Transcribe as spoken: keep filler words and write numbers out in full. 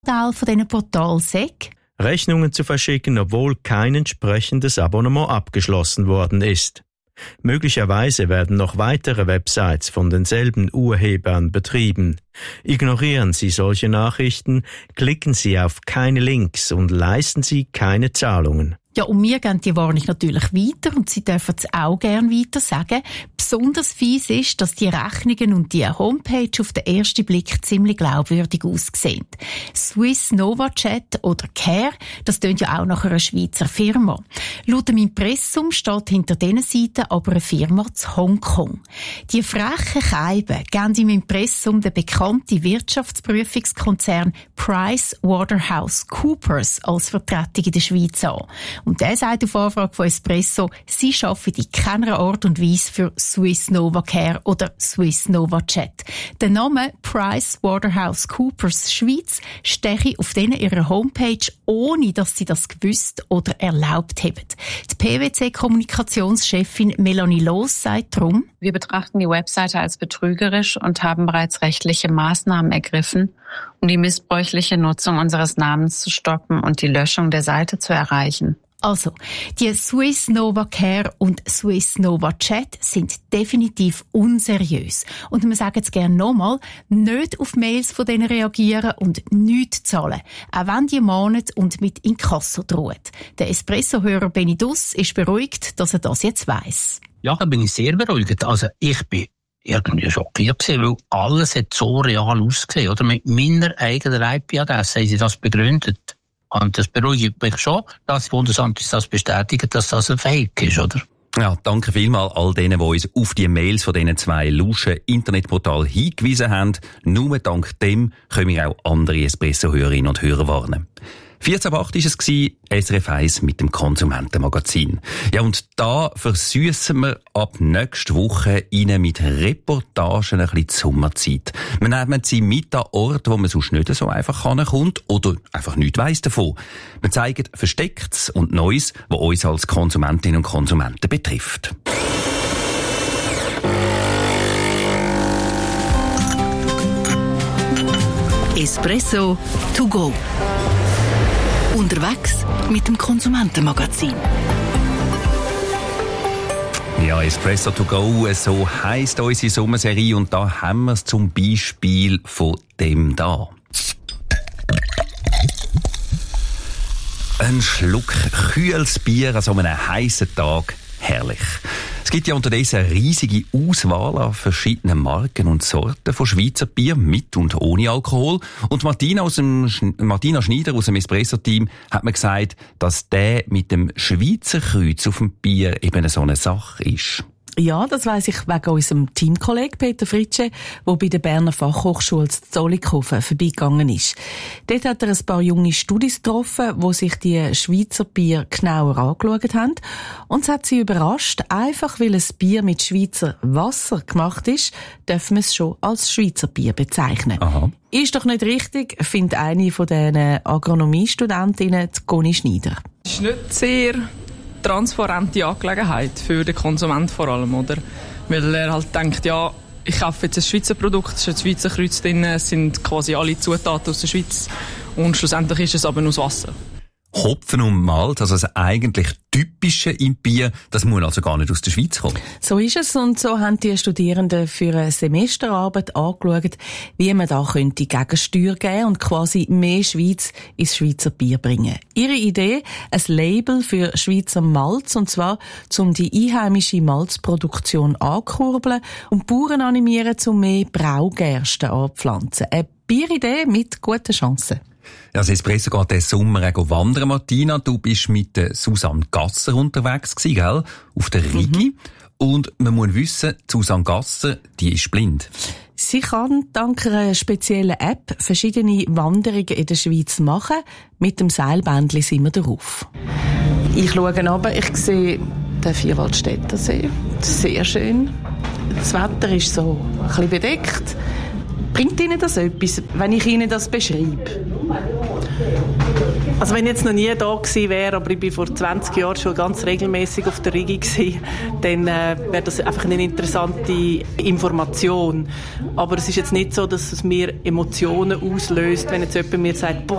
Vorteil von diesen Portalen sei, Rechnungen zu verschicken, obwohl kein entsprechendes Abonnement abgeschlossen worden ist. Möglicherweise werden noch weitere Websites von denselben Urhebern betrieben. Ignorieren Sie solche Nachrichten, klicken Sie auf keine Links und leisten Sie keine Zahlungen. Ja, und wir geben die Warnung natürlich weiter und Sie dürfen es auch gerne weiter sagen. Besonders fies ist, dass die Rechnungen und die Homepage auf den ersten Blick ziemlich glaubwürdig aussehen. Swiss NovaChat oder Care, das tönt ja auch nach einer Schweizer Firma. Laut dem Impressum steht hinter diesen Seiten aber eine Firma zu Hongkong. Die frechen Keiben geben im Impressum den bekannten Wirtschaftsprüfungskonzern PricewaterhouseCoopers als Vertretung in der Schweiz an. Und der sagt auf Anfrage von Espresso, sie arbeiten in keiner Art und Weise für Swiss NovaCare oder Swiss NovaChat. Der Name PricewaterhouseCoopers Schweiz stehe auf denen ihrer Homepage, ohne dass sie das gewusst oder erlaubt haben. Die P W C-Kommunikationschefin Melanie Loos sagt darum: Wir betrachten die Webseite als betrügerisch und haben bereits rechtliche Maßnahmen ergriffen, um die missbräuchliche Nutzung unseres Namens zu stoppen und die Löschung der Seite zu erreichen. Also, die Swiss NovaCare und Swiss NovaChat sind definitiv unseriös. Und wir sagen es gerne nochmal, nicht auf Mails von denen reagieren und nichts zahlen, auch wenn die mahnen und mit Inkasso drohen. Der Espresso-Hörer Benny Duss ist beruhigt, dass er das jetzt weiss. Ja, da bin ich sehr beruhigt. Also, ich bin irgendwie schockiert gewesen, weil alles hat so real ausgesehen, oder? Mit meiner eigenen I P-Adresse haben sie das begründet. Und das beruhigt mich schon, dass das Bundesamt das bestätigt, dass das ein Fake ist, oder? Ja, danke vielmals all denen, die uns auf die Mails von diesen zwei luschen Internetportalen hingewiesen haben. Nur dank dem können wir auch andere Espresso-Hörerinnen und Hörer warnen. vierzehn Uhr acht war es, S R F eins mit dem Konsumentenmagazin. Ja, und da versüssen wir ab nächste Woche Ihnen mit Reportagen ein bisschen die Sommerzeit. Wir nehmen Sie mit an Orte, wo man sonst nicht so einfach hinkommt oder einfach nichts weiss davon. Wir zeigen Verstecktes und Neues, was uns als Konsumentinnen und Konsumenten betrifft. Espresso to go. Unterwegs mit dem Konsumentenmagazin. Ja, Espresso to go, so heisst unsere Sommerserie und da haben wir es zum Beispiel von dem da. Ein Schluck kühles Bier an so einem heissen Tag. Herrlich. Es gibt ja unterdessen eine riesige Auswahl an verschiedenen Marken und Sorten von Schweizer Bier mit und ohne Alkohol. Und Martina, aus dem, Martina Schneider aus dem Espresso-Team hat mir gesagt, dass der mit dem Schweizer Kreuz auf dem Bier eben so eine Sache ist. Ja, das weiss ich wegen unserem Teamkollegen Peter Fritsche, der bei der Berner Fachhochschule zu Zollikofen vorbeigegangen ist. Dort hat er ein paar junge Studis getroffen, die sich die Schweizer Bier genauer angeschaut haben. Und es hat sie überrascht, einfach weil ein Bier mit Schweizer Wasser gemacht ist, dürfen wir es schon als Schweizer Bier bezeichnen. Aha. Ist doch nicht richtig, findet eine von diesen Agronomiestudentinnen, Conny Schneider. Das ist nicht sehr transparente Angelegenheit für den Konsument vor allem, oder? Weil er halt denkt, ja, ich kaufe jetzt ein Schweizer Produkt, es ist ein Schweizer Kreuz drin, es sind quasi alle Zutaten aus der Schweiz und schlussendlich ist es aber nur das Wasser. Hopfen und Malz, also das eigentlich Typische im Bier, das muss also gar nicht aus der Schweiz kommen. So ist es und so haben die Studierenden für eine Semesterarbeit angeschaut, wie man da könnte Gegensteuer geben und quasi mehr Schweiz ins Schweizer Bier bringen. Ihre Idee, ein Label für Schweizer Malz, und zwar, um die einheimische Malzproduktion anzukurbeln und Bauern animieren, um mehr Braugersten anzupflanzen. Eine Bieridee mit guten Chancen. Ja, das Espresso geht diesen Sommer auch wandern, Martina. Du bist mit der Susanne Gasser unterwegs gewesen, gell? Auf der Rigi. Mhm. Und man muss wissen, Susanne Gasser, die ist blind. Sie kann dank einer speziellen App verschiedene Wanderungen in der Schweiz machen. Mit dem Seilbändchen sind wir drauf. Ich schaue runter, ich sehe den Vierwaldstätter See. Sehr schön. Das Wetter ist so ein bisschen bedeckt. Bringt Ihnen das etwas, wenn ich Ihnen das beschreibe? Also wenn ich jetzt noch nie da gewesen wäre, aber ich war vor zwanzig Jahren schon ganz regelmäßig auf der Rigi gewesen, dann äh, wäre das einfach eine interessante Information. Aber es ist jetzt nicht so, dass es mir Emotionen auslöst, wenn jetzt jemand mir sagt, boah,